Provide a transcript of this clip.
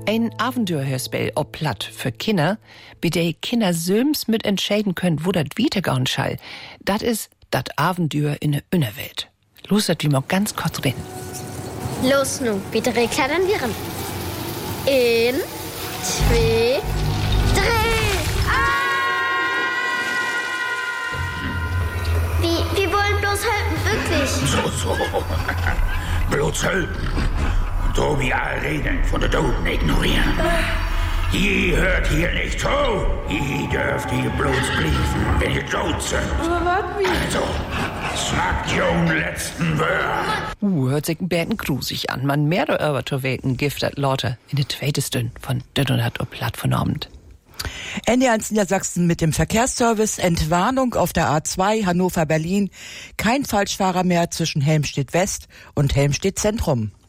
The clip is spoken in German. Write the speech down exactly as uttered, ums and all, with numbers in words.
Ein Abenteuerhörspiel ob Platt für Kinder, bei der Kinder söms mit entscheiden können, wo das weitergehen soll. Das ist das Abenteuer in der Innerwelt. Los, das wir mal ganz kurz reden. Los nu, bitte klettern wir ran. In, zwei, drei. Ah! Wie, wir wollen bloß halten, wirklich. So, so. Bloß halten. Und so wie alle Regeln von der Toten ignorieren. Ihr hört hier nicht zu. Ihr dürft hier bloß blieben, wenn ihr tot sind. Also, sagt Jon letzten Wörter. Uh, hört sich ein bisschen grusig an. Man mehr darüber zu welten Gift hat Leute in der zweiten Stunde von Dödonat und Platt vernommen. N D eins Niedersachsen mit dem Verkehrsservice. Entwarnung auf der A zwei Hannover-Berlin. Kein Falschfahrer mehr zwischen Helmstedt West und Helmstedt Zentrum.